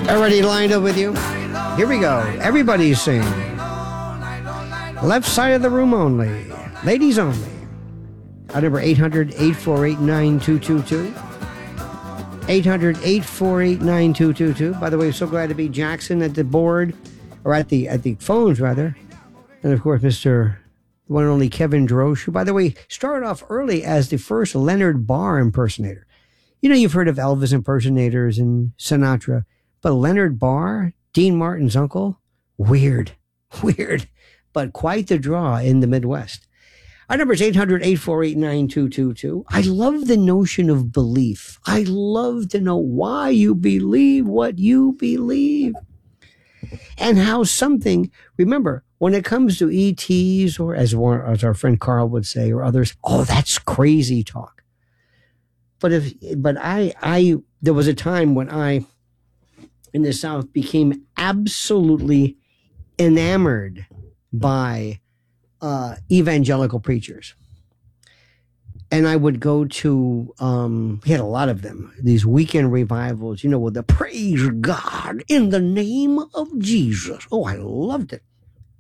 Already lined up with you? Here we go. Everybody's singing. Left side of the room only. Ladies only. Our number 800-848-9222. 800-848-9222. By the way, so glad to be Jackson at the board, or at the phones, rather. And, of course, Mr. one and only Kevin Drosch, who, by the way, started off early as the first Leonard Barr impersonator. You know, you've heard of Elvis impersonators and Sinatra, but Leonard Barr, Dean Martin's uncle, weird, but quite the draw in the Midwest. Our number is 800-848-9222. I love the notion of belief. I love to know why you believe what you believe. And how something, remember, when it comes to ETs, or as our friend Carl would say, or others, oh, that's crazy talk. But there was a time when I, in the South, became absolutely enamored by evangelical preachers. And I would go to, we had a lot of them, these weekend revivals, you know, with the praise God in the name of Jesus. Oh, I loved it.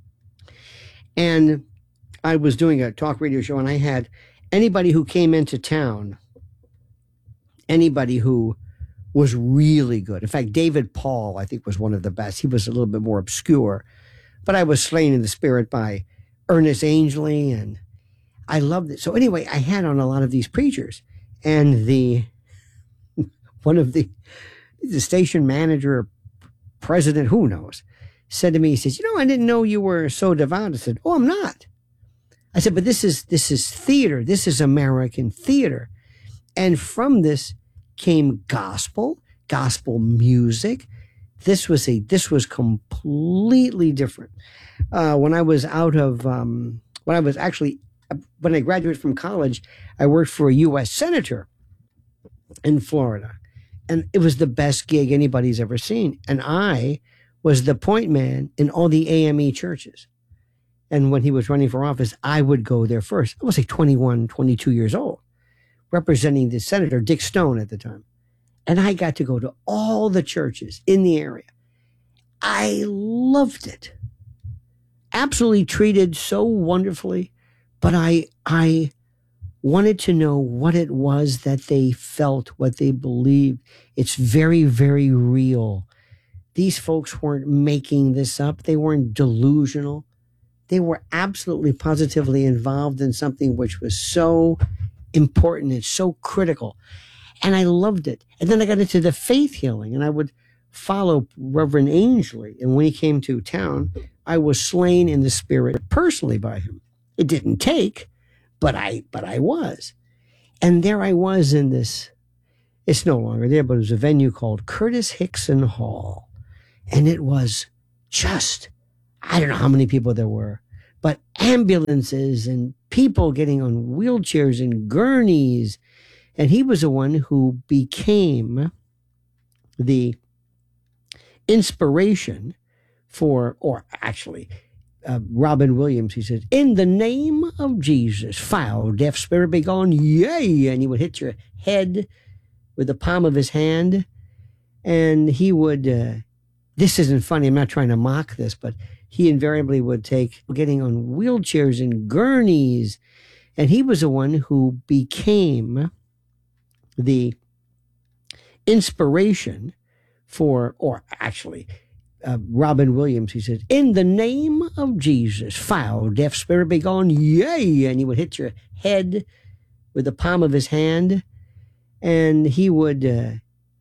And I was doing a talk radio show, and I had anybody who came into town, anybody who was really good. In fact, David Paul, I think, was one of the best. He was a little bit more obscure, but I was slain in the spirit by Ernest Angley, and I loved it. So anyway, I had on a lot of these preachers, and one of the station manager, president, who knows, said to me, he says, "You know, I didn't know you were so devout." I said, "Oh, I'm not." I said, "But this is theater. This is American theater." And from this came gospel music. This was completely different. When I graduated from college, I worked for a U.S. senator in Florida, and it was the best gig anybody's ever seen. And I was the point man in all the AME churches. And when he was running for office, I would go there first. I was like 21, 22 years old, representing the senator, Dick Stone, at the time. And I got to go to all the churches in the area. I loved it. Absolutely treated so wonderfully. But I wanted to know what it was that they felt, what they believed. It's very, very real. These folks weren't making this up. They weren't delusional. They were absolutely positively involved in something which was so important and so critical. And I loved it. And then I got into the faith healing, and I would follow Reverend Angley. And when he came to town, I was slain in the spirit personally by him. It didn't take, but I was. And there I was in this, it's no longer there, but it was a venue called Curtis Hickson Hall. And it was just, I don't know how many people there were, but ambulances and people getting on wheelchairs and gurneys. And he was the one who became the inspiration for, or actually, Robin Williams, he said, "In the name of Jesus, foul, deaf spirit be gone, yay!" And he would hit your head with the palm of his hand. And he would, this isn't funny, I'm not trying to mock this, but he invariably would take getting on wheelchairs and gurneys. And he was the one who became the inspiration for, or actually, Robin Williams, he said, "In the name of Jesus, foul, deaf spirit be gone, yay!" And he would hit your head with the palm of his hand. And he would,